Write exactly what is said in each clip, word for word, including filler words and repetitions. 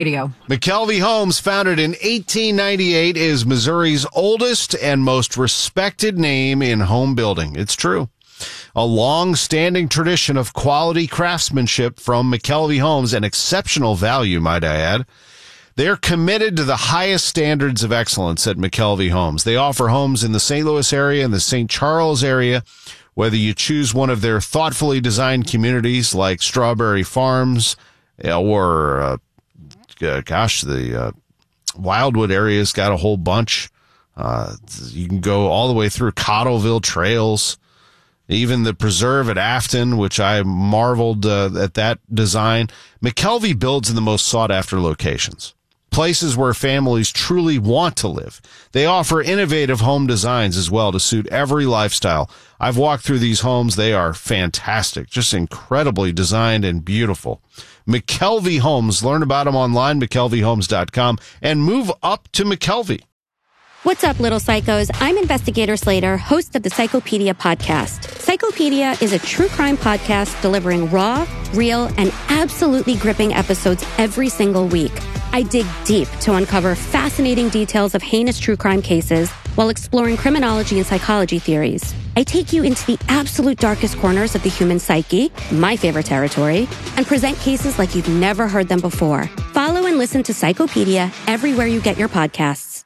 Radio. McKelvey Homes, founded in eighteen ninety-eight, is Missouri's oldest and most respected name in home building. It's true. A long-standing tradition of quality craftsmanship from McKelvey Homes and exceptional value, might I add. They're committed to the highest standards of excellence at McKelvey Homes. They offer homes in the Saint Louis area and the Saint Charles area, whether you choose one of their thoughtfully designed communities like Strawberry Farms or uh, Uh, gosh, the uh, Wildwood area's got a whole bunch. Uh, you can go all the way through Cottleville Trails, even the preserve at Afton, which I marveled uh, at that design. McKelvey builds in the most sought-after locations, places where families truly want to live. They offer innovative home designs as well to suit every lifestyle. I've walked through these homes. They are fantastic, just incredibly designed and beautiful. McKelvey Homes. Learn about them online, McKelvey Homes dot com, and move up to McKelvey. What's up, little psychos? I'm Investigator Slater, host of the Psychopedia podcast. Psychopedia is a true crime podcast delivering raw, real, and absolutely gripping episodes every single week. I dig deep to uncover fascinating details of heinous true crime cases while exploring criminology and psychology theories. I take you into the absolute darkest corners of the human psyche, my favorite territory, and present cases like you've never heard them before. Follow and listen to Psychopedia everywhere you get your podcasts.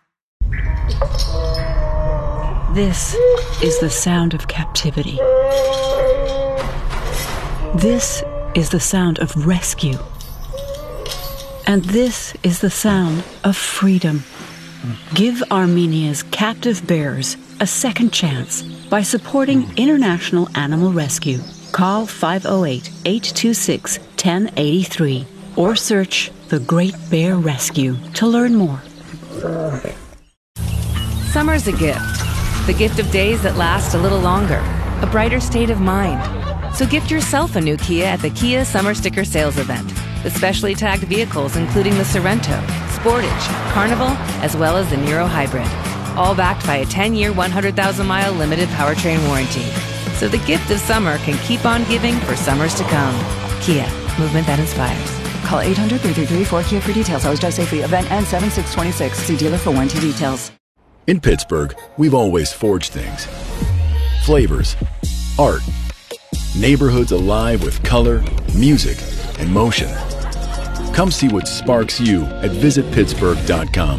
This is the sound of captivity. This is the sound of rescue. And this is the sound of freedom. Give Armenia's captive bears a second chance by supporting International Animal Rescue. Call five oh eight, eight two six, one oh eight three or search The Great Bear Rescue to learn more. Summer's a gift. The gift of days that last a little longer. A brighter state of mind. So gift yourself a new Kia at the Kia Summer Sticker Sales Event. With specially tagged vehicles including the Sorento, Sportage, Carnival, as well as the Niro Hybrid. All backed by a ten-year, one hundred thousand mile limited powertrain warranty. So the gift of summer can keep on giving for summers to come. Kia, movement that inspires. Call eight hundred, three three three, four Kia for details. Always drive safely. Event ends seven six twenty-six. See dealer for warranty details. In Pittsburgh, we've always forged things. Flavors, art, neighborhoods alive with color, music, and motion. Come see what sparks you at visit pittsburgh dot com.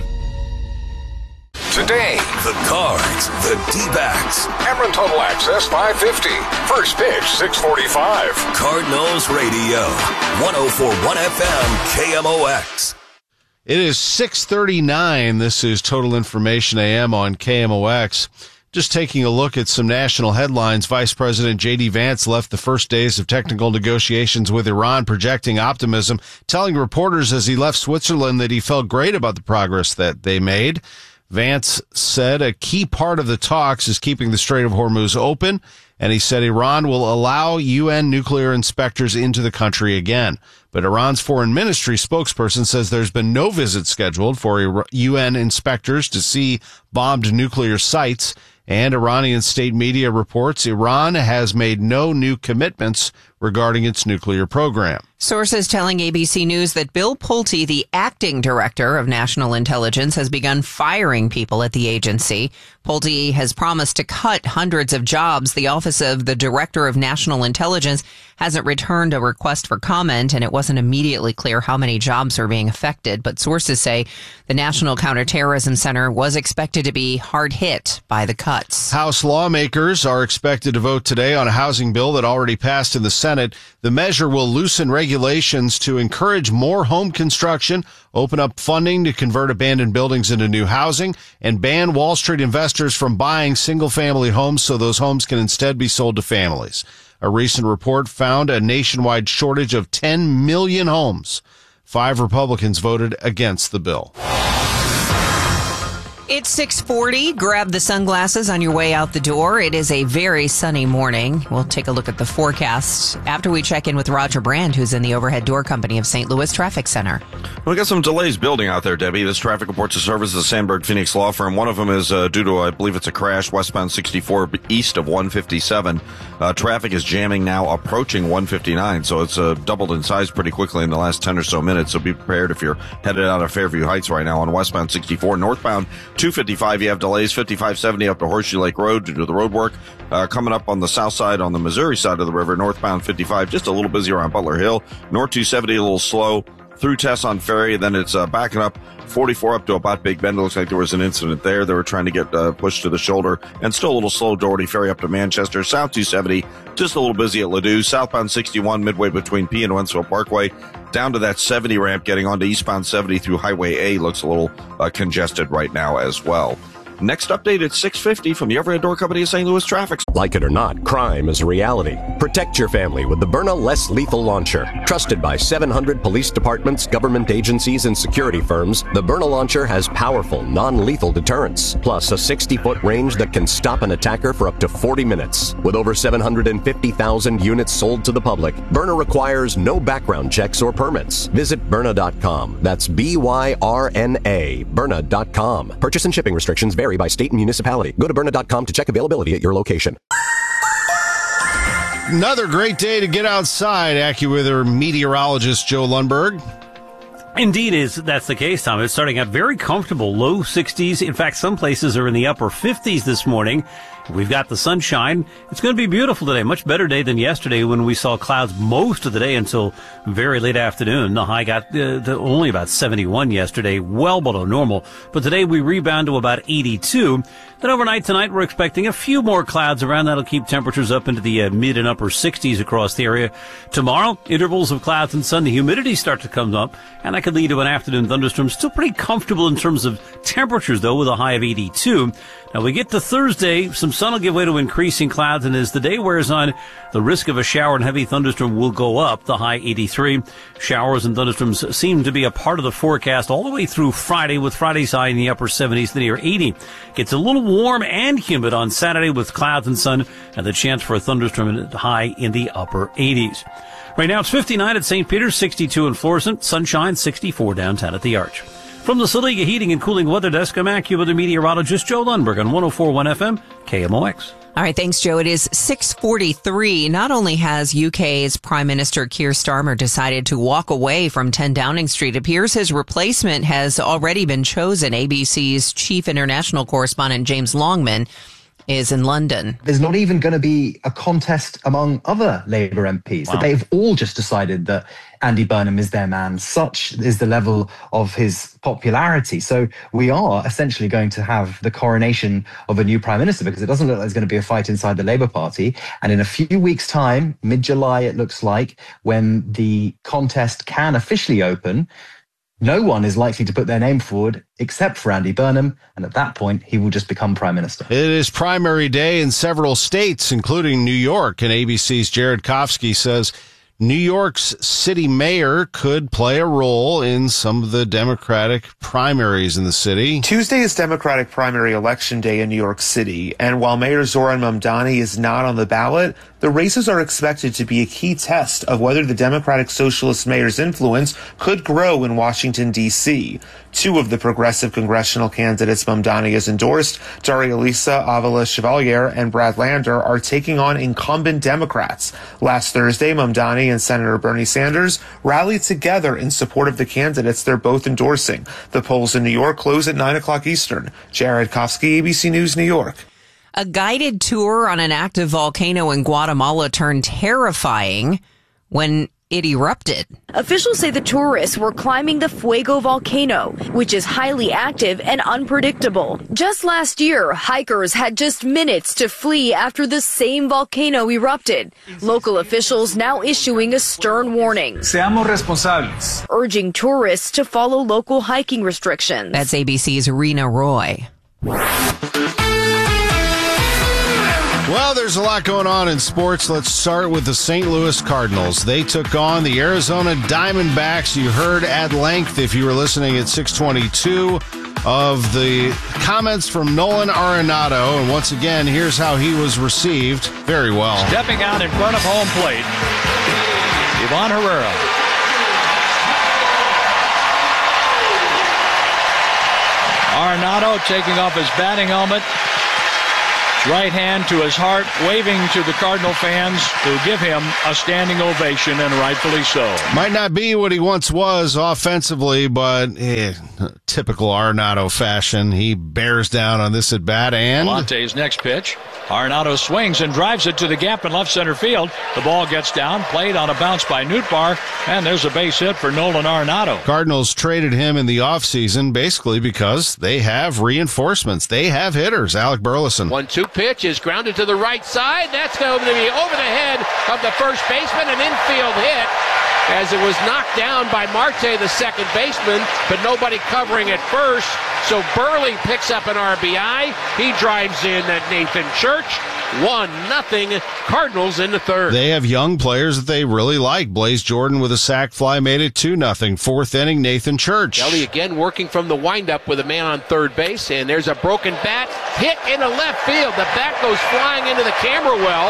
Today, the Cards, the D-backs. Cameron Total Access five fifty. First pitch six forty-five. Cardinals Radio, one oh four point one F M, K M O X. It is six thirty-nine. This is Total Information A M on K M O X. Just taking a look at some national headlines. Vice President J D. Vance left the first days of technical negotiations with Iran projecting optimism, telling reporters as he left Switzerland that he felt great about the progress that they made. Vance said a key part of the talks is keeping the Strait of Hormuz open, and he said Iran will allow U N nuclear inspectors into the country again. But Iran's foreign ministry spokesperson says there's been no visit scheduled for U N inspectors to see bombed nuclear sites. And Iranian state media reports Iran has made no new commitments regarding its nuclear program. Sources telling A B C News that Bill Pulte, the acting director of national intelligence, has begun firing people at the agency. Pulte has promised to cut hundreds of jobs. The Office of the Director of National Intelligence hasn't returned a request for comment, and it wasn't immediately clear how many jobs are being affected. But sources say the National Counterterrorism Center was expected to be hard hit by the cuts. House lawmakers are expected to vote today on a housing bill that already passed in the Senate. The measure will loosen regulations to encourage more home construction, open up funding to convert abandoned buildings into new housing, and ban Wall Street investors from buying single-family homes so those homes can instead be sold to families. A recent report found a nationwide shortage of ten million homes. Five Republicans voted against the bill. It's six forty. Grab the sunglasses on your way out the door. It is a very sunny morning. We'll take a look at the forecast after we check in with Roger Brand, who's in the Overhead Door Company of Saint Louis Traffic Center. We got some delays building out there, Debbie. This traffic reports a service of the Sandberg Phoenix Law Firm. One of them is uh, due to, I believe it's a crash, westbound sixty-four east of one fifty-seven. Uh, traffic is jamming now approaching one fifty-nine, so it's uh, doubled in size pretty quickly in the last ten or so minutes. So be prepared if you're headed out of Fairview Heights right now on westbound sixty-four. Northbound two fifty-five, you have delays, fifty-five seventy up to Horseshoe Lake Road due to the road work. Uh, coming up on the south side on the Missouri side of the river, northbound fifty-five, just a little busy around Butler Hill. North two seventy, a little slow through Tesson Ferry, then it's uh, backing up forty-four up to about Big Bend. It looks like there was an incident there. They were trying to get uh, pushed to the shoulder, and still a little slow Doherty Ferry up to Manchester. South two seventy, just a little busy at Ladue. Southbound sixty-one, midway between P and Wentzville Parkway, down to that seventy ramp, getting onto eastbound seventy through Highway A. Looks a little uh, congested right now as well. Next update at six fifty from the Overhead Door Company of Saint Louis Traffic. Like it or not, crime is a reality. Protect your family with the Byrna Less Lethal Launcher. Trusted by seven hundred police departments, government agencies, and security firms, the Byrna Launcher has powerful, non-lethal deterrence, plus a sixty-foot range that can stop an attacker for up to forty minutes. With over seven hundred fifty thousand units sold to the public, Byrna requires no background checks or permits. Visit Byrna dot com. That's B Y R N A, Byrna dot com. Purchase and shipping restrictions vary by state and municipality. Go to Byrna dot com to check availability at your location. Another great day to get outside. AccuWeather meteorologist Joe Lundberg. Indeed, is that's the case, Tom. It's starting out very comfortable, low sixties. In fact, some places are in the upper fifties this morning. We've got the sunshine. It's going to be beautiful today. Much better day than yesterday when we saw clouds most of the day until very late afternoon. The high got uh, to only about seventy-one yesterday, well below normal. But today we rebound to about eighty-two. Then overnight tonight, we're expecting a few more clouds around. That'll keep temperatures up into the uh, mid and upper sixties across the area. Tomorrow, intervals of clouds and sun. The humidity start to come up, and that could lead to an afternoon thunderstorm. Still pretty comfortable in terms of temperatures, though, with a high of eighty-two. Now, we get to Thursday, some sun will give way to increasing clouds, and as the day wears on, the risk of a shower and heavy thunderstorm will go up, the high eighty-three. Showers and thunderstorms seem to be a part of the forecast all the way through Friday, with Friday's high in the upper seventies to near eighty. Gets a little warm and humid on Saturday with clouds and sun, and the chance for a thunderstorm high in the upper eighties. Right now, it's fifty-nine at Saint Peter's, sixty-two in Florissant, sunshine, sixty-four downtown at the Arch. From the Saliga Heating and Cooling Weather Desk, I'm AccuWeather meteorologist Joe Lundberg on one oh four point one F M, K M O X. All right, thanks, Joe. It is six forty-three. Not only has U K's Prime Minister Keir Starmer decided to walk away from ten Downing Street, it appears his replacement has already been chosen. A B C's chief international correspondent James Longman is in London. There's not even going to be a contest among other Labour M Ps. Wow. They've all just decided that Andy Burnham is their man. Such is the level of his popularity. So we are essentially going to have the coronation of a new Prime Minister, because it doesn't look like there's going to be a fight inside the Labour Party. And in a few weeks' time, mid-July it looks like, when the contest can officially open, no one is likely to put their name forward except for Andy Burnham, and at that point, he will just become Prime Minister. It is primary day in several states, including New York, and A B C's Jared Kofsky says New York's city mayor could play a role in some of the Democratic primaries in the city. Tuesday is Democratic primary election day in New York City, and while Mayor Zoran Mamdani is not on the ballot, the races are expected to be a key test of whether the Democratic Socialist mayor's influence could grow in Washington, D C Two of the progressive congressional candidates Mamdani has endorsed, Daria-Lisa Avila-Chevalier and Brad Lander, are taking on incumbent Democrats. Last Thursday, Mamdani and Senator Bernie Sanders rallied together in support of the candidates they're both endorsing. The polls in New York close at nine o'clock Eastern. Jared Kofsky, A B C News, New York. A guided tour on an active volcano in Guatemala turned terrifying when it erupted. Officials say the tourists were climbing the Fuego volcano, which is highly active and unpredictable. Just last year, hikers had just minutes to flee after the same volcano erupted. Local officials now issuing a stern warning, Seamos responsables, urging tourists to follow local hiking restrictions. That's A B C's Rena Roy. Well, there's a lot going on in sports. Let's start with the Saint Louis Cardinals. They took on the Arizona Diamondbacks. You heard at length, if you were listening at six twenty-two, of the comments from Nolan Arenado. And once again, here's how he was received. Very well. Stepping out in front of home plate, Ivan Herrera. Arenado taking off his batting helmet. Right hand to his heart, waving to the Cardinal fans who give him a standing ovation, and rightfully so. Might not be what he once was offensively, but eh, typical Arenado fashion. He bears down on this at bat, and Palante's next pitch. Arenado swings and drives it to the gap in left center field. The ball gets down, played on a bounce by Nootbaar, and there's a base hit for Nolan Arenado. Cardinals traded him in the offseason basically because they have reinforcements. They have hitters. Alec Burleson. one two pitch is grounded to the right side. That's going to be over the head of the first baseman, an infield hit, as it was knocked down by Marte, the second baseman, but nobody covering at first. So Burley picks up an R B I. He drives in at Nathan Church. one nothing Cardinals in the third. They have young players that they really like. Blaze Jordan with a sac fly made it two nothing. Fourth inning, Nathan Church. Kelly again working from the windup with a man on third base, and there's a broken bat hit into left field. The bat goes flying into the camera well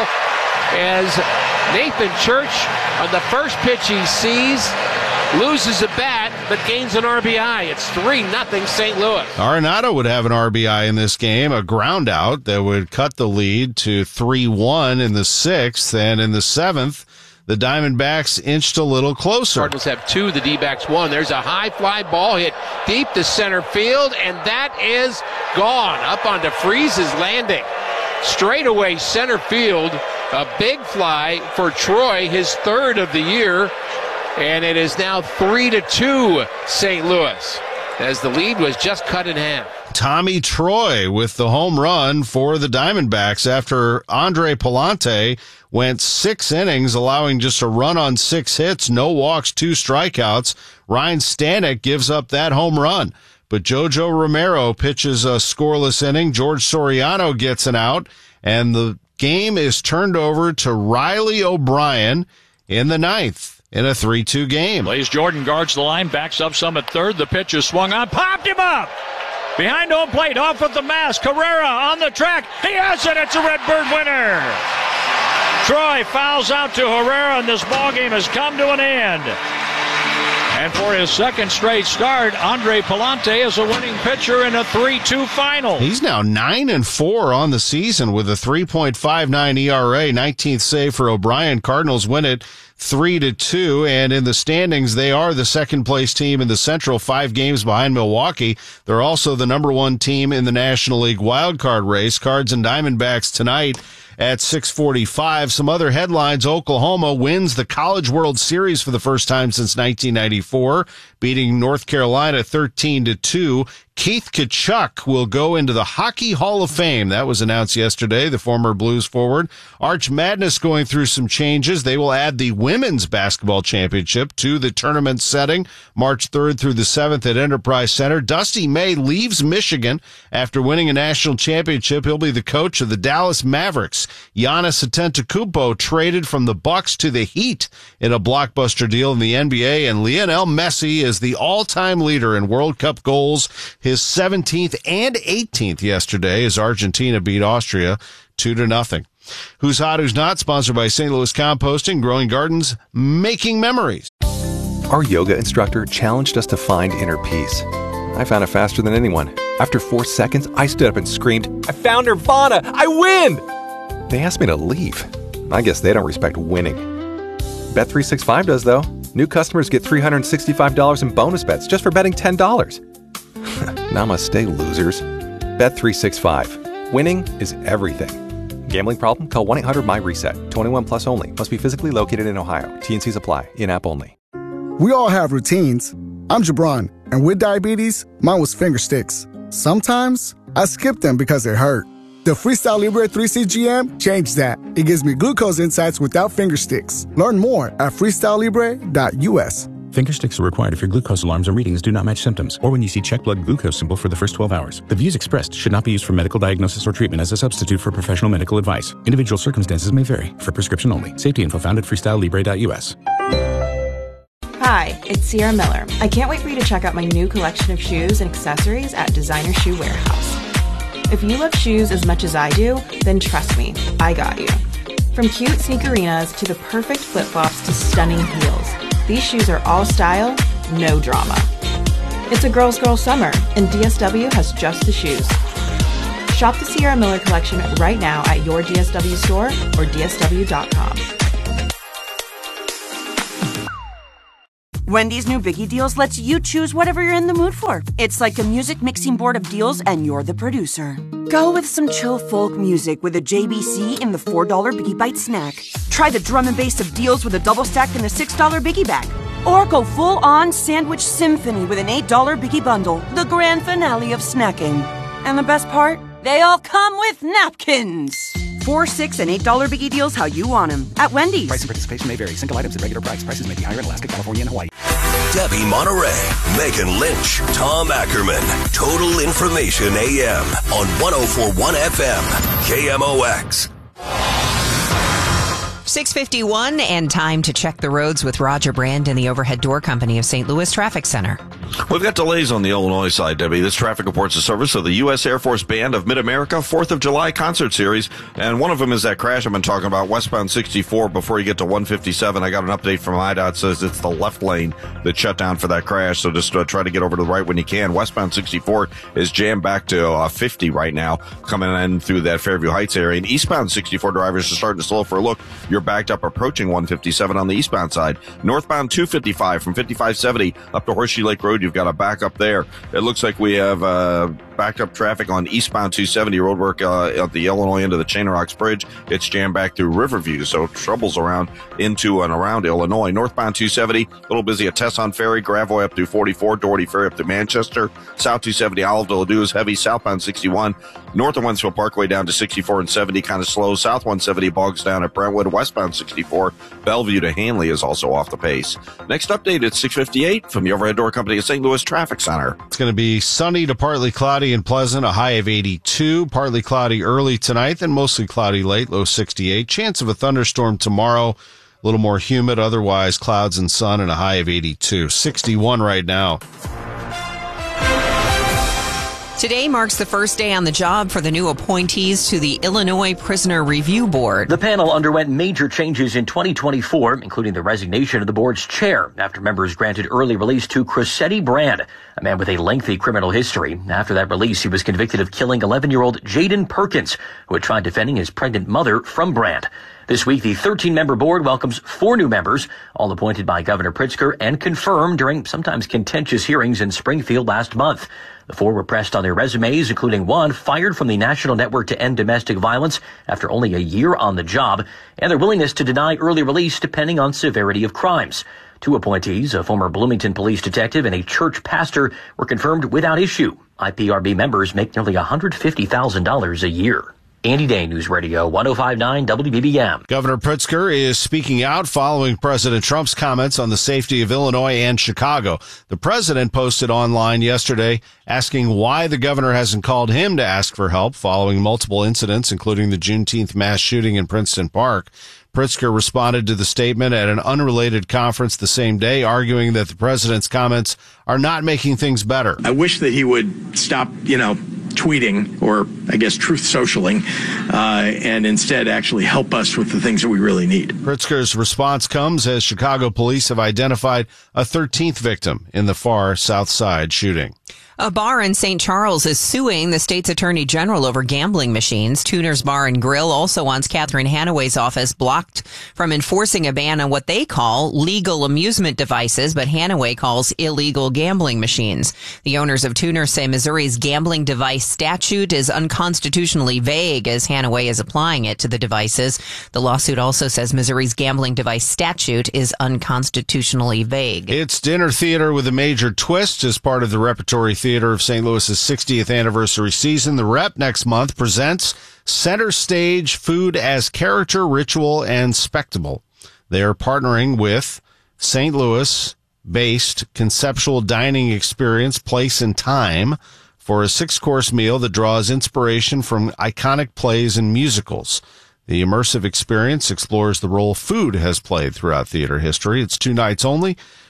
as Nathan Church, on the first pitch he sees, loses a bat, but gains an R B I. It's three nothing Saint Louis. Arenado would have an R B I in this game, a ground out that would cut the lead to three one in the sixth, and in the seventh, the Diamondbacks inched a little closer. Cardinals have two, the D-backs one. There's a high fly ball hit deep to center field, and that is gone up onto Freese's landing. Straightaway center field, a big fly for Troy, his third of the year. And it is now three to two Saint Louis, as the lead was just cut in half. Tommy Troy with the home run for the Diamondbacks after Andre Palante went six innings, allowing just a run on six hits, no walks, two strikeouts. Ryan Stanek gives up that home run. But Jojo Romero pitches a scoreless inning. George Soriano gets an out, and the game is turned over to Riley O'Brien in the ninth. In a three two game. Blaze Jordan guards the line, backs up some at third. The pitch is swung on, popped him up! Behind home plate, off of the mask. Carrera on the track. He has it. It's a Redbird winner. Troy fouls out to Herrera, and this ballgame has come to an end. And for his second straight start, Andre Palante is a winning pitcher in a three two final. He's now nine and four on the season with a three point five nine E R A, nineteenth save for O'Brien. Cardinals win it three to two, and in the standings, they are the second place team in the Central, five games behind Milwaukee. They're also the number one team in the National League wildcard race. Cards and Diamondbacks tonight at six forty-five. Some other headlines. Oklahoma wins the College World Series for the first time since nineteen ninety-four, beating North Carolina thirteen to two. Keith Tkachuk will go into the Hockey Hall of Fame. That was announced yesterday, the former Blues forward. Arch Madness going through some changes. They will add the Women's Basketball Championship to the tournament setting, March third through the seventh at Enterprise Center. Dusty May leaves Michigan after winning a national championship. He'll be the coach of the Dallas Mavericks. Giannis Antetokounmpo traded from the Bucks to the Heat in a blockbuster deal in the N B A, and Lionel Messi is the all-time leader in World Cup goals. His seventeenth and eighteenth yesterday as Argentina beat Austria two to nothing. Who's Hot, Who's Not, sponsored by Saint Louis Composting, Growing Gardens, Making Memories. Our yoga instructor challenged us to find inner peace. I found it faster than anyone. After four seconds, I stood up and screamed, "I found Nirvana! I win!" They asked me to leave. I guess they don't respect winning. Bet three sixty-five does, though. New customers get three hundred sixty-five dollars in bonus bets just for betting ten dollars. Namaste, losers. Bet three sixty-five. Winning is everything. Gambling problem? Call one eight hundred M Y reset. twenty-one plus only. Must be physically located in Ohio. T and Cs apply. In-app only. We all have routines. I'm Jabron, and with diabetes, mine was finger sticks. Sometimes I skip them because they hurt. The Freestyle Libre three C G M changed that. It gives me glucose insights without finger sticks. Learn more at freestyle libre dot U S. Finger sticks are required if your glucose alarms and readings do not match symptoms, or when you see check blood glucose symbol for the first twelve hours. The views expressed should not be used for medical diagnosis or treatment as a substitute for professional medical advice. Individual circumstances may vary. For prescription only. Safety info found at freestyle libre dot U S. Hi, it's Sierra Miller. I can't wait for you to check out my new collection of shoes and accessories at Designer Shoe Warehouse. If you love shoes as much as I do, then trust me, I got you. From cute sneakerinas to the perfect flip-flops to stunning heels, these shoes are all style, no drama. It's a girl's girl summer, and D S W has just the shoes. Shop the Sierra Miller collection right now at your D S W store or D S W dot com. Wendy's new Biggie Deals lets you choose whatever you're in the mood for. It's like a music mixing board of deals, and you're the producer. Go with some chill folk music with a J B C in the four dollar Biggie Bite snack. Try the drum and bass of deals with a double stack in the six dollar Biggie Bag. Or go full-on sandwich symphony with an eight dollar Biggie Bundle, the grand finale of snacking. And the best part? They all come with napkins. Four, six, and eight dollar Biggie Deals how you want them at Wendy's. Price and participation may vary. Single items at regular price. Prices may be higher in Alaska, California, and Hawaii. Debbie Monterey, Megan Lynch, Tom Ackerman. Total Information A M on one oh four point one F M, K M O X. six fifty-one and time to check the roads with Roger Brand and the Overhead Door Company of Saint Louis Traffic Center. We've got delays on the Illinois side, Debbie. This traffic reports the service of the U S Air Force Band of Mid-America fourth of July concert series, and one of them is that crash I've been talking about, westbound sixty-four before you get to one fifty-seven. I got an update from I D O T, says it's the left lane that shut down for that crash, so just uh, try to get over to the right when you can. Westbound sixty-four is jammed back to uh, fifty right now, coming in through that Fairview Heights area, and eastbound sixty-four drivers are starting to slow for a look. You're backed up approaching one fifty-seven on the eastbound side. Northbound two fifty-five from fifty-five seventy up to Horseshoe Lake Road, you've got a backup there. It looks like we have uh, backed up traffic on eastbound two seventy roadwork uh, at the Illinois end of the Chain Rocks Bridge. It's jammed back through Riverview, so trouble's around into and around Illinois. Northbound two seventy, a little busy at Tesson Ferry, Gravois up through forty-four, Doherty Ferry up to Manchester. South two seventy, Olive de Ladue is heavy. Southbound sixty-one, north of Wentzville Parkway down to sixty-four and seventy, kind of slow. South one seventy bogs down at Brentwood. Westbound sixty-four, Bellevue to Hanley is also off the pace. Next update at six fifty-eight from the Overhead Door Company of Saint Louis Traffic Center. It's going to be sunny to partly cloudy and pleasant, a high of eighty-two. Partly cloudy early tonight, then mostly cloudy late, low sixty-eight. Chance of a thunderstorm tomorrow, a little more humid, otherwise clouds and sun, and a high of eighty-two. sixty-one right now. Today marks the first day on the job for the new appointees to the Illinois Prisoner Review Board. The panel underwent major changes in twenty twenty-four, including the resignation of the board's chair after members granted early release to Cressetti Brand, a man with a lengthy criminal history. After that release, he was convicted of killing eleven-year-old Jaden Perkins, who had tried defending his pregnant mother from Brand. This week, the thirteen-member board welcomes four new members, all appointed by Governor Pritzker and confirmed during sometimes contentious hearings in Springfield last month. The four were pressed on their resumes, including one fired from the National Network to End Domestic Violence after only a year on the job, and their willingness to deny early release depending on severity of crimes. Two appointees, a former Bloomington police detective and a church pastor, were confirmed without issue. I P R B members make nearly one hundred fifty thousand dollars a year. Andy Day, News Radio, one oh five point nine W B B M. Governor Pritzker is speaking out following President Trump's comments on the safety of Illinois and Chicago. The president posted online yesterday asking why the governor hasn't called him to ask for help following multiple incidents, including the Juneteenth mass shooting in Princeton Park. Pritzker responded to the statement at an unrelated conference the same day, arguing that the president's comments are not making things better. I wish that he would stop, you know, tweeting or, I guess, truth socialing, uh, and instead actually help us with the things that we really need. Pritzker's response comes as Chicago police have identified a thirteenth victim in the far south side shooting. A bar in Saint Charles is suing the state's attorney general over gambling machines. Tuner's Bar and Grill also wants Catherine Hanaway's office blocked from enforcing a ban on what they call legal amusement devices, but Hanaway calls illegal gambling machines. The owners of Tuner say Missouri's gambling device statute is unconstitutionally vague as Hanaway is applying it to the devices. The lawsuit also says Missouri's gambling device statute is unconstitutionally vague. It's dinner theater with a major twist as part of the repertory theater. Theater of Saint Louis's sixtieth anniversary season. The Rep next month presents Center Stage Food as Character, Ritual, and Spectacle. They are partnering with Saint Louis-based conceptual dining experience Place and Time for a six-course meal that draws inspiration from iconic plays and musicals. The immersive experience explores the role food has played throughout theater history. It's two nights only.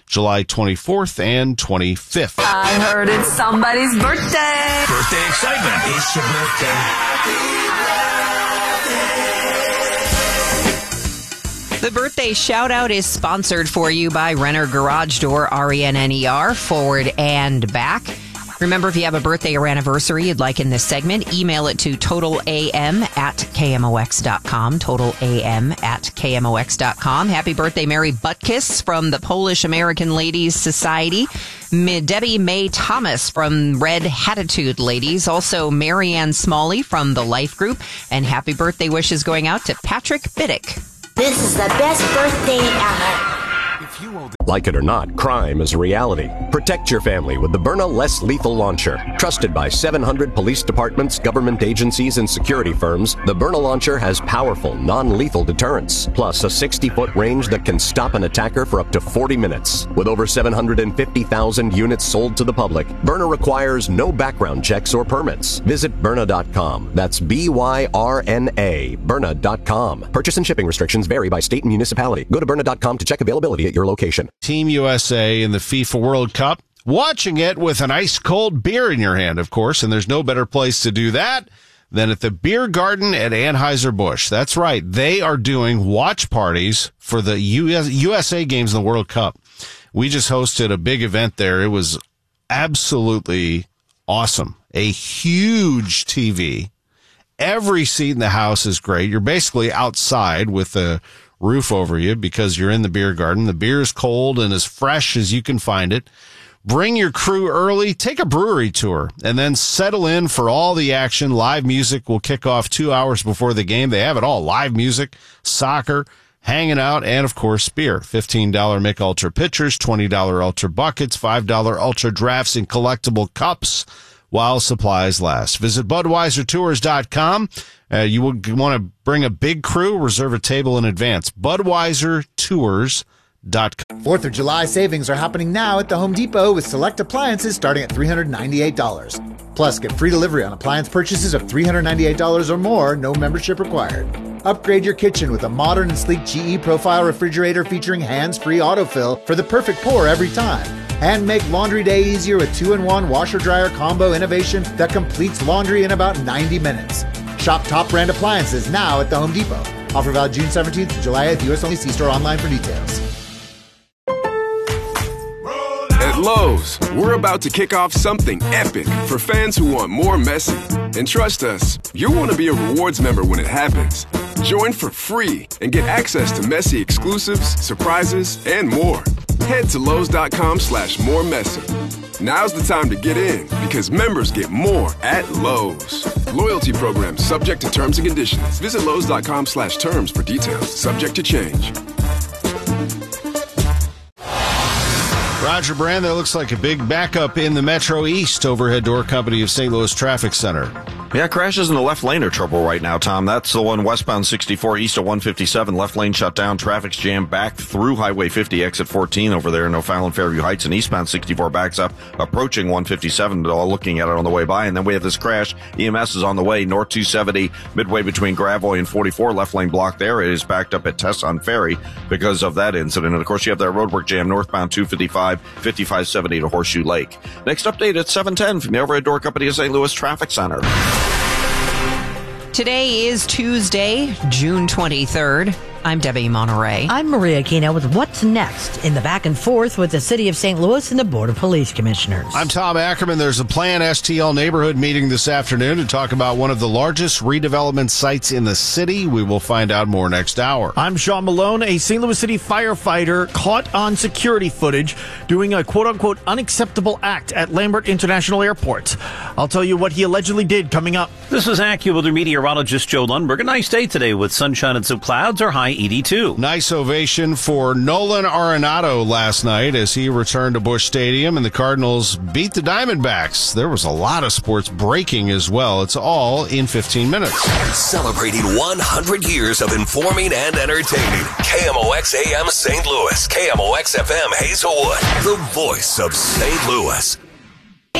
July twenty-fourth and twenty-fifth. I heard it's somebody's birthday. Birthday excitement. It's your birthday. The birthday shout out is sponsored for you by Renner Garage Door, R E N N E R, forward and back. Remember, if you have a birthday or anniversary you'd like in this segment, email it to totalam at k m o x dot com, totalam at k m o x dot com. Happy birthday, Mary Butkiss from the Polish American Ladies Society. Debbie Mae Thomas from Red Hatitude Ladies. Also, Marianne Smalley from the Life Group. And happy birthday wishes going out to Patrick Biddick. This is the best birthday ever. Like it or not, crime is a reality. Protect your family with the Byrna Less Lethal Launcher. Trusted by seven hundred police departments, government agencies, and security firms, the Byrna Launcher has powerful, non-lethal deterrence, plus a sixty-foot range that can stop an attacker for up to forty minutes. With over seven hundred fifty thousand units sold to the public, Byrna requires no background checks or permits. Visit Byrna dot com. That's B Y R N A, Byrna dot com. Purchase and shipping restrictions vary by state and municipality. Go to Byrna dot com to check availability at your location. Team U S A in the FIFA World Cup, watching it with an ice-cold beer in your hand, of course, and there's no better place to do that than at the Beer Garden at Anheuser-Busch. That's right. They are doing watch parties for the U S, U S A games in the World Cup. We just hosted a big event there. It was absolutely awesome. A huge T V. Every seat in the house is great. You're basically outside with a roof over you because you're in the beer garden. The beer is cold and as fresh as you can find it. Bring your crew early, take a brewery tour, and then settle in for all the action. Live music will kick off two hours before the game. They have it all. Live music, soccer, hanging out, and, of course, beer. fifteen dollars Mick Ultra pitchers, twenty dollars Ultra buckets, five dollars Ultra drafts in collectible cups while supplies last. Visit Budweiser Tours dot com. Uh, you will want to bring a big crew, reserve a table in advance. Budweiser Tours dot com. Fourth of July savings are happening now at the Home Depot with select appliances starting at three hundred ninety-eight dollars. Plus, get free delivery on appliance purchases of three hundred ninety-eight dollars or more, no membership required. Upgrade your kitchen with a modern and sleek G E Profile refrigerator featuring hands-free autofill for the perfect pour every time. And make laundry day easier with two in one washer-dryer combo innovation that completes laundry in about ninety minutes. Shop top brand appliances now at the Home Depot. Offer valid June seventeenth to July eighth. U S only. See store online for details. At Lowe's, we're about to kick off something epic for fans who want more Messi. And trust us, you'll want to be a rewards member when it happens. Join for free and get access to Messi exclusives, surprises, and more. Head to Lowe's.com slash more Messi. Now's the time to get in because members get more at Lowe's. Loyalty program subject to terms and conditions. Visit Lowe's.com slash terms for details. Subject to change. Roger Brand, that looks like a big backup in the Metro East overhead door company of Saint Louis Traffic Center. Yeah, crashes in the left lane are trouble right now, Tom. That's the one westbound sixty-four east of one fifty-seven. Left lane shut down. Traffic's jammed back through Highway fifty, exit fourteen over there in O'Fallon, Fairview Heights. And eastbound sixty-four backs up, approaching one fifty-seven, all looking at it on the way by. And then we have this crash. E M S is on the way, north two seventy, midway between Gravois and forty-four. Left lane blocked there. It is backed up at Tesson Ferry because of that incident. And, of course, you have that roadwork jam northbound two fifty-five, fifty-five seventy to Horseshoe Lake. Next update at seven ten from the overhead door company of Saint Louis Traffic Center. Today is Tuesday, June twenty-third. I'm Debbie Monterey. I'm Maria Aquino with What's Next in the back and forth with the City of Saint Louis and the Board of Police Commissioners. I'm Tom Ackerman. There's a planned S T L neighborhood meeting this afternoon to talk about one of the largest redevelopment sites in the city. We will find out more next hour. I'm Sean Malone, a Saint Louis City firefighter caught on security footage doing a quote-unquote unacceptable act at Lambert International Airport. I'll tell you what he allegedly did coming up. This is AccuWeather meteorologist Joe Lundberg. A nice day today with sunshine and some clouds. Our high eighty-two. Nice ovation for Nolan Arenado last night as he returned to Busch Stadium and the Cardinals beat the Diamondbacks. There was a lot of sports breaking as well. It's all in fifteen minutes. Celebrating one hundred years of informing and entertaining. K M O X A M Saint Louis. K M O X F M Hazelwood. The voice of Saint Louis.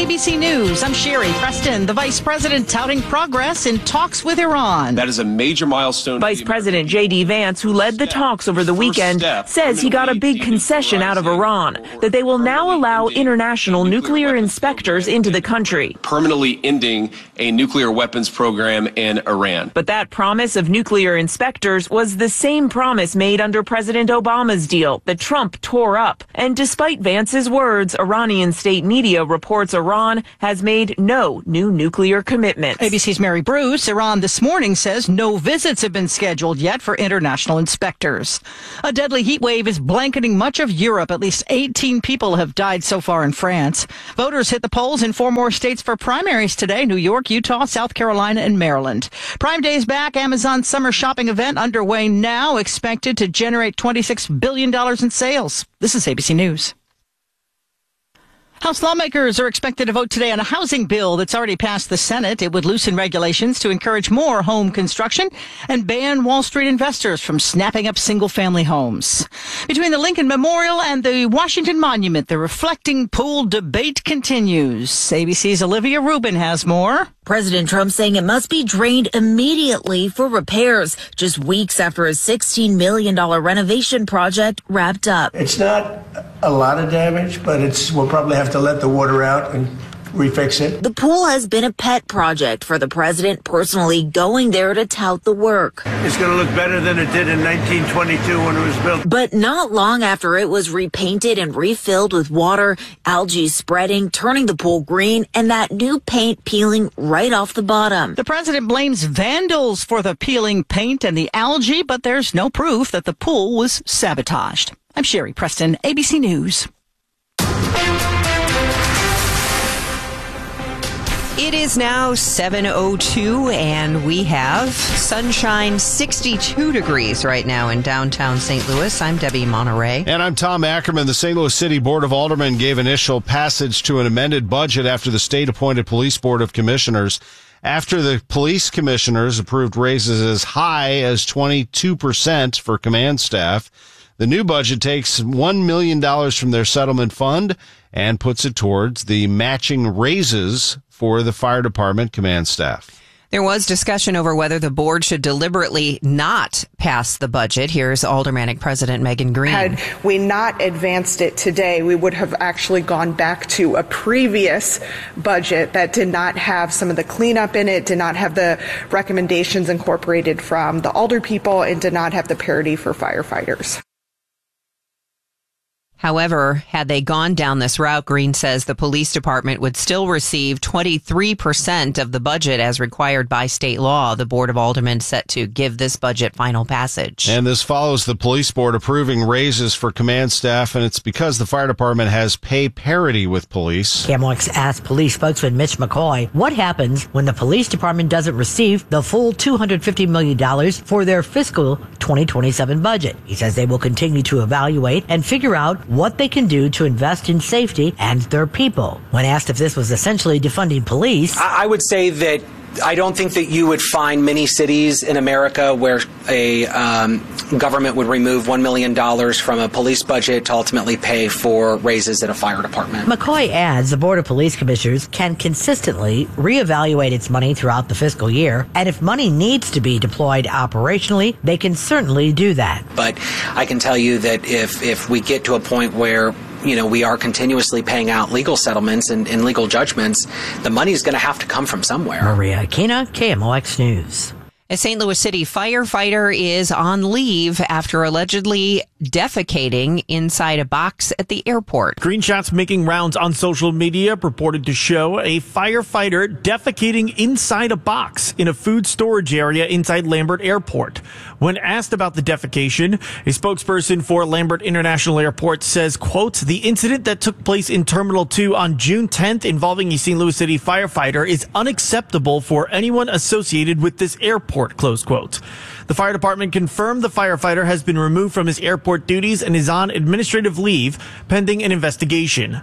B C News. I'm Sherry Preston. The vice president touting progress in talks with Iran. That is a major milestone. Vice President J D Vance, who led the talks over the weekend, says he got a big concession out of Iran, that they will now allow international nuclear inspectors into the country, permanently ending a nuclear weapons program in Iran. But that promise of nuclear inspectors was the same promise made under President Obama's deal that Trump tore up. And despite Vance's words, Iranian state media reports Iran has made no new nuclear commitments. A B C's Mary Bruce. Iran this morning says no visits have been scheduled yet for international inspectors. A deadly heat wave is blanketing much of Europe. At least eighteen people have died so far in France. Voters hit the polls in four more states for primaries today: New York, Utah, South Carolina, and Maryland. Prime Day's back. Amazon's summer shopping event underway now, expected to generate twenty-six billion dollars in sales. This is A B C News. House lawmakers are expected to vote today on a housing bill that's already passed the Senate. It would loosen regulations to encourage more home construction and ban Wall Street investors from snapping up single-family homes. Between the Lincoln Memorial and the Washington Monument, the reflecting pool debate continues. A B C's Olivia Rubin has more. President Trump saying it must be drained immediately for repairs, just weeks after a sixteen million dollars renovation project wrapped up. It's not a lot of damage, but it's we'll probably have to let the water out and refix it. The pool has been a pet project for the president, personally going there to tout the work. It's going to look better than it did in nineteen twenty-two when it was built. But not long after it was repainted and refilled with water, algae spreading, turning the pool green, and that new paint peeling right off the bottom. The president blames vandals for the peeling paint and the algae, but there's no proof that the pool was sabotaged. I'm Sherry Preston, A B C News. It is now seven oh two, and we have sunshine, sixty-two degrees right now in downtown Saint Louis. I'm Debbie Monterey. And I'm Tom Ackerman. The Saint Louis City Board of Aldermen gave initial passage to an amended budget after the state-appointed Police Board of Commissioners. After the police commissioners approved raises as high as twenty-two percent for command staff, the new budget takes one million dollars from their settlement fund and puts it towards the matching raises for the fire department command staff. There was discussion over whether the board should deliberately not pass the budget. Here's Aldermanic President Megan Green. Had we not advanced it today, we would have actually gone back to a previous budget that did not have some of the cleanup in it, did not have the recommendations incorporated from the alder people, and did not have the parity for firefighters. However, had they gone down this route, Green says the police department would still receive twenty-three percent of the budget as required by state law. The Board of Aldermen set to give this budget final passage. And this follows the police board approving raises for command staff, and it's because the fire department has pay parity with police. K M O X asked police spokesman Mitch McCoy what happens when the police department doesn't receive the full two hundred fifty million dollars for their fiscal twenty twenty-seven budget. He says they will continue to evaluate and figure out what they can do to invest in safety and their people. When asked if this was essentially defunding police, I would say that I don't think that you would find many cities in America where a um, government would remove one million dollars from a police budget to ultimately pay for raises at a fire department. McCoy adds the Board of Police Commissioners can consistently reevaluate its money throughout the fiscal year, and if money needs to be deployed operationally, they can certainly do that. But I can tell you that if, if we get to a point where you know, we are continuously paying out legal settlements and, and legal judgments, the money is going to have to come from somewhere. Maria Aquina, K M O X News. A Saint Louis City firefighter is on leave after allegedly defecating inside a box at the airport. Screenshots making rounds on social media purported to show a firefighter defecating inside a box in a food storage area inside Lambert Airport. When asked about the defecation, a spokesperson for Lambert International Airport says, quote, the incident that took place in Terminal two on June tenth involving a Saint Louis City firefighter is unacceptable for anyone associated with this airport. Close quote. The fire department confirmed the firefighter has been removed from his airport duties and is on administrative leave pending an investigation.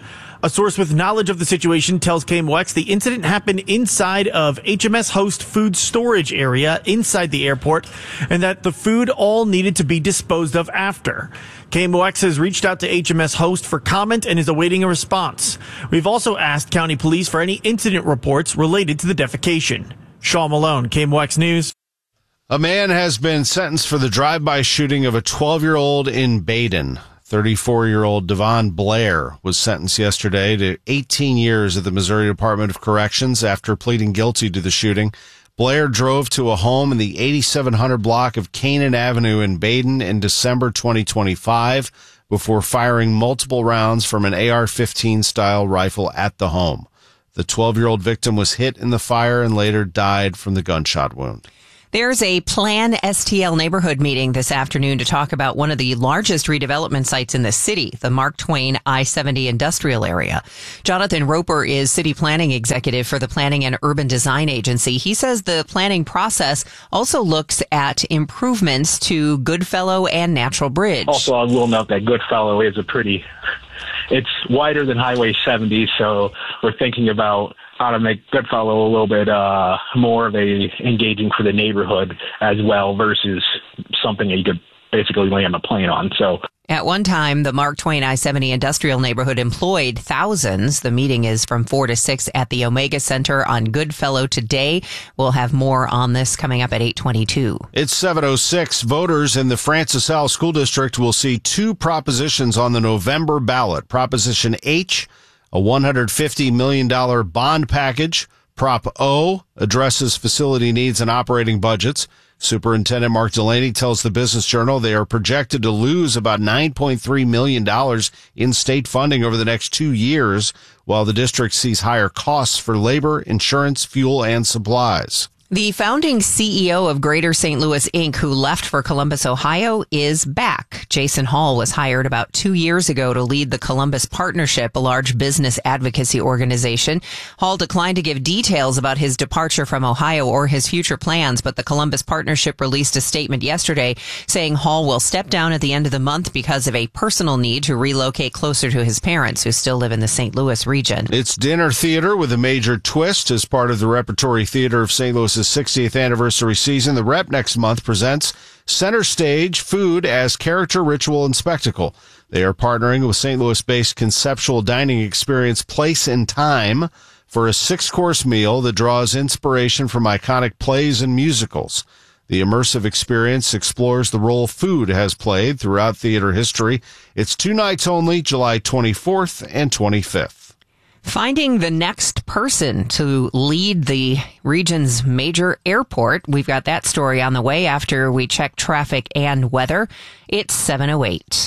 A source with knowledge of the situation tells K M O X the incident happened inside of H M S Host food storage area inside the airport, and that the food all needed to be disposed of after. K M O X has reached out to H M S Host for comment and is awaiting a response. We've also asked county police for any incident reports related to the defecation. Shaw Malone, K M O X News. A man has been sentenced for the drive-by shooting of a twelve-year-old in Baden. thirty-four-year-old Devon Blair was sentenced yesterday to eighteen years at the Missouri Department of Corrections after pleading guilty to the shooting. Blair drove to a home in the eighty-seven hundred block of Canaan Avenue in Baden in December twenty twenty-five before firing multiple rounds from an A R fifteen style rifle at the home. The twelve-year-old victim was hit in the fire and later died from the gunshot wound. There's a Plan S T L neighborhood meeting this afternoon to talk about one of the largest redevelopment sites in the city, the Mark Twain I seventy industrial area. Jonathan Roper is city planning executive for the Planning and Urban Design Agency. He says the planning process also looks at improvements to Goodfellow and Natural Bridge. Also, I will note that Goodfellow is a pretty, it's wider than Highway seventy, so we're thinking about how to make Goodfellow a little bit uh, more of a engaging for the neighborhood as well versus something that you could basically land a plane on. So at one time, the Mark Twain I seventy industrial neighborhood employed thousands. The meeting is from four to six at the Omega Center on Goodfellow today. We'll have more on this coming up at eight twenty-two. It's seven oh six. Voters in the Francis Howell School District will see two propositions on the November ballot. Proposition H, a one hundred fifty million dollars bond package. Prop O addresses facility needs and operating budgets. Superintendent Mark Delaney tells the Business Journal they are projected to lose about nine point three million dollars in state funding over the next two years, while the district sees higher costs for labor, insurance, fuel, and supplies. The founding C E O of Greater Saint Louis, Incorporated, who left for Columbus, Ohio, is back. Jason Hall was hired about two years ago to lead the Columbus Partnership, a large business advocacy organization. Hall declined to give details about his departure from Ohio or his future plans, but the Columbus Partnership released a statement yesterday saying Hall will step down at the end of the month because of a personal need to relocate closer to his parents, who still live in the Saint Louis region. It's dinner theater with a major twist as part of the Repertory Theater of Saint Louis's sixtieth anniversary season. The Rep next month presents Center Stage Food as Character, Ritual, and Spectacle. They are partnering with Saint Louis-based conceptual dining experience Place and Time for a six-course meal that draws inspiration from iconic plays and musicals. The immersive experience explores the role food has played throughout theater history. It's two nights only, July twenty-fourth and twenty-fifth. Finding the next person to lead the region's major airport. We've got that story on the way after we check traffic and weather. It's seven oh eight.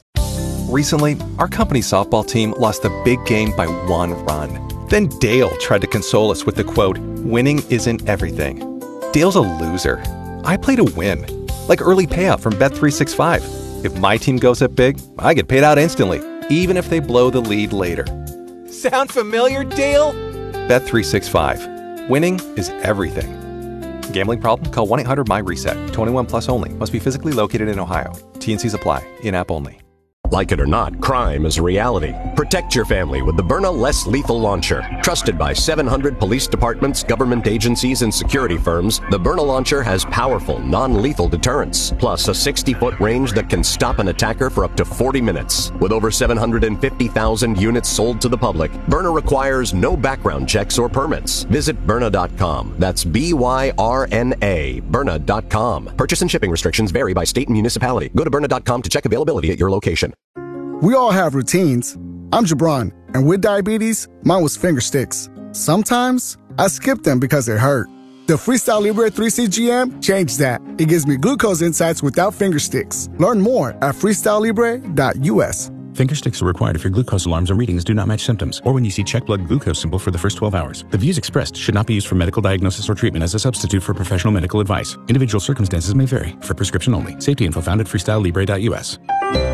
Recently, our company's softball team lost a big game by one run. Then Dale tried to console us with the quote, "Winning isn't everything." Dale's a loser. I play to win, like early payout from Bet three sixty-five. If my team goes up big, I get paid out instantly, even if they blow the lead later. Sound familiar, Dale? Bet three sixty-five. Winning is everything. Gambling problem? Call one eight hundred my reset. twenty-one plus only. Must be physically located in Ohio. T and Cs apply. In-app only. Like it or not, crime is a reality. Protect your family with the Byrna Less Lethal Launcher. Trusted by seven hundred police departments, government agencies, and security firms, the Byrna Launcher has powerful, non-lethal deterrence, plus a sixty-foot range that can stop an attacker for up to forty minutes. With over seven hundred fifty thousand units sold to the public, Byrna requires no background checks or permits. Visit Byrna dot com. That's B Y R N A, Byrna dot com. Purchase and shipping restrictions vary by state and municipality. Go to Byrna dot com to check availability at your location. We all have routines. I'm Jabron, and with diabetes, mine was finger sticks. Sometimes I skip them because it hurt. The Freestyle Libre three C G M changed that. It gives me glucose insights without finger sticks. Learn more at freestyle libre dot U S. Finger sticks are required if your glucose alarms or readings do not match symptoms, or when you see check blood glucose symbol for the first twelve hours. The views expressed should not be used for medical diagnosis or treatment as a substitute for professional medical advice. Individual circumstances may vary. For prescription only. Safety info found at freestyle libre dot U S.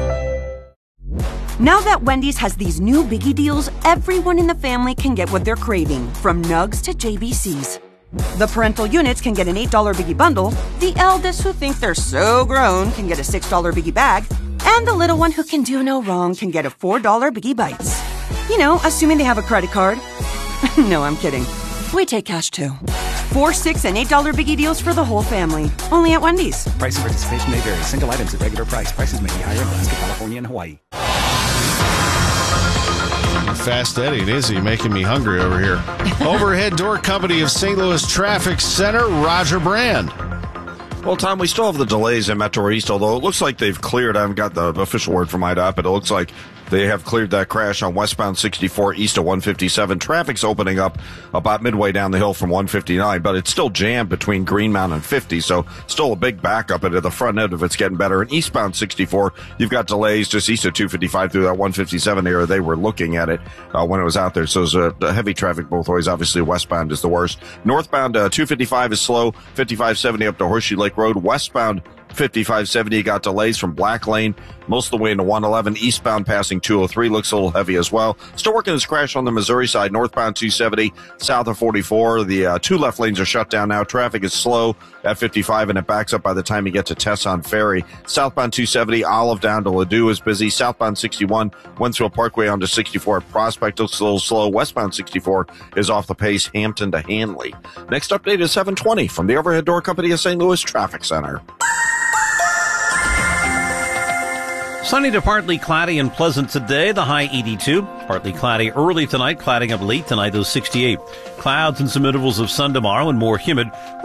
Now that Wendy's has these new biggie deals, everyone in the family can get what they're craving, from nugs to J B Cs. The parental units can get an eight dollar biggie bundle, the eldest who think they're so grown can get a six dollar biggie bag, and the little one who can do no wrong can get a four dollar biggie bites. You know, assuming they have a credit card. No, I'm kidding. We take cash too. Four, six, and eight dollar biggie deals for the whole family. Only at Wendy's. Price and participation may vary. Single items at regular price. Prices may be higher in Alaska, California, and Hawaii. Fast Eddie and Izzy making me hungry over here. Overhead Door Company of Saint Louis Traffic Center, Roger Brand. Well, Tom, we still have the delays in Metro East, although it looks like they've cleared. I haven't got the official word from I D O T, but it looks like they have cleared that crash on westbound sixty-four east of one fifty-seven. Traffic's opening up about midway down the hill from one fifty-nine, but it's still jammed between Greenmount and fifty, so still a big backup, and at the front end of it's getting better. And eastbound sixty-four, you've got delays just east of two fifty-five through that one fifty-seven area. They were looking at it uh, when it was out there, so there's a, a heavy traffic both ways. Obviously, westbound is the worst. Northbound uh, two fifty-five is slow, fifty-five seventy up to Horseshoe Lake Road. Westbound fifty-five seventy got delays from Black Lane most of the way into one eleven. Eastbound passing two oh three looks a little heavy as well. Still working this crash on the Missouri side. Northbound two seventy south of forty-four. The uh, two left lanes are shut down now. Traffic is slow at fifty-five, and it backs up by the time you get to Tesson Ferry. Southbound two seventy Olive down to Ladue is busy. Southbound sixty-one Wentworth Parkway onto sixty-four at Prospect looks a little slow. Westbound sixty-four is off the pace. Hampton to Hanley. Next update is seven twenty from the Overhead Door Company of Saint Louis Traffic Center. Sunny to partly cloudy and pleasant today, the high eighty-two. Partly cloudy early tonight, clouding up late tonight, those sixty-eight. Clouds and some intervals of sun tomorrow and more humid.